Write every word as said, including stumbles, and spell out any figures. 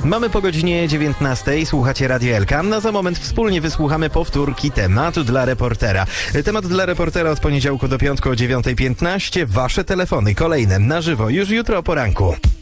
Mamy po godzinie dziewiętnastej, słuchacie Radio Elka. Na za moment wspólnie wysłuchamy powtórki tematu dla reportera. Temat dla reportera od poniedziałku do piątku o dziewiątej piętnaście. Wasze telefony kolejne na żywo już jutro o poranku.